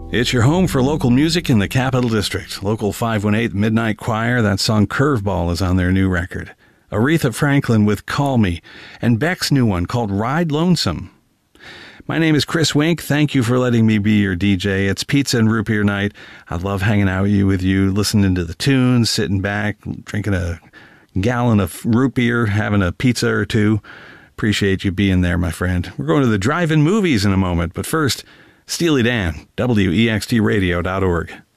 It's your home for local music in the Capital District. Local 518 Midnight Choir, that song Curveball is on their new record. Aretha Franklin with Call Me, and Beck's new one called Ride Lonesome. My name is Chris Wink. Thank you for letting me be your DJ. It's pizza and root beer night. I love hanging out with you, listening to the tunes, sitting back, drinking a gallon of root beer, having a pizza or two. Appreciate you being there, my friend. We're going to the drive-in movies in a moment, but first, Steely Dan, WEXTradio.org.